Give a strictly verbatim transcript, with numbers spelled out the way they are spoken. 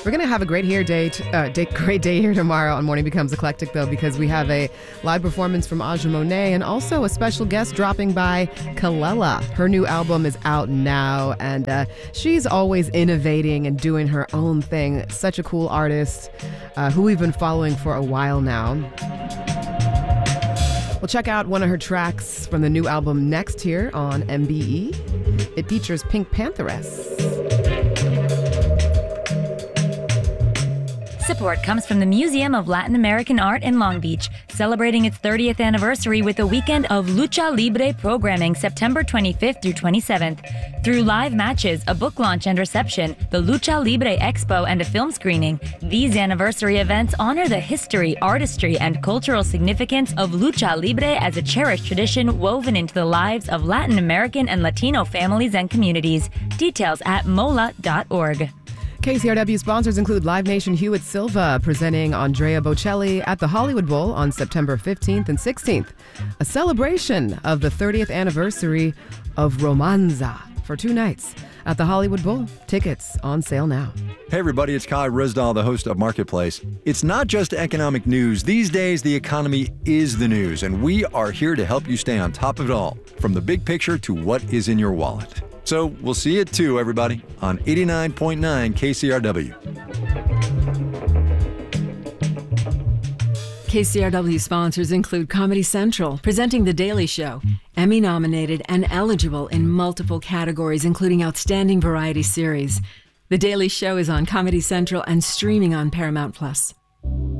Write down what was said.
We're going to have a great here day, t- uh, day, great day here tomorrow on Morning Becomes Eclectic, though, because we have a live performance from Aja Monet and also a special guest dropping by, Kelela. Her new album is out now, and uh, she's always innovating and doing her own thing. Such a cool artist uh, who we've been following for a while now. We'll check out one of her tracks from the new album next here on M B E. It features Pink Pantheress. Support comes from the Museum of Latin American Art in Long Beach, celebrating its thirtieth anniversary with a weekend of Lucha Libre programming September twenty-fifth through twenty-seventh. Through live matches, a book launch and reception, the Lucha Libre Expo, and a film screening, these anniversary events honor the history, artistry, and cultural significance of Lucha Libre as a cherished tradition woven into the lives of Latin American and Latino families and communities. Details at mola dot org. K C R W sponsors include Live Nation Hewitt Silva presenting Andrea Bocelli at the Hollywood Bowl on September fifteenth and sixteenth, a celebration of the thirtieth anniversary of Romanza for two nights at the Hollywood Bowl. Tickets on sale now. Hey everybody, it's Kai Rizdal, the host of Marketplace. It's not just economic news. These days, the economy is the news, and we are here to help you stay on top of it all, from the big picture to what is in your wallet. So we'll see you at two, everybody, on eighty-nine point nine K C R W. K C R W sponsors include Comedy Central, presenting The Daily Show, Emmy-nominated and eligible in multiple categories, including Outstanding Variety Series. The Daily Show is on Comedy Central and streaming on Paramount Plus.